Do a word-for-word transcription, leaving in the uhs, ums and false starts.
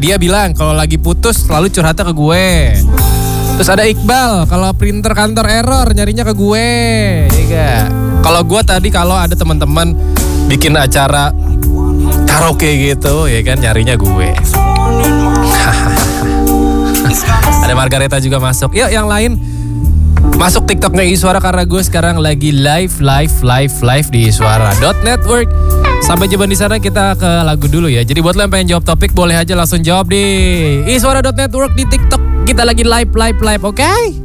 Nadia bilang kalau lagi putus selalu curhatnya ke gue. Terus ada Iqbal, kalau printer kantor error nyarinya ke gue. Iya. Kalau gue tadi kalau ada teman-teman bikin acara karaoke gitu, ya kan nyarinya gue. Ada Margareta juga masuk. Yuk yang lain masuk TikToknya Iswara karena gue sekarang lagi live, live, live, live di iswara dot network. Sampai jumpa di sana, kita ke lagu dulu ya. Jadi buat lo yang pengen jawab topik boleh aja langsung jawab di iswara dot network di TikTok. Kita lagi live, live, live, oke? Okay?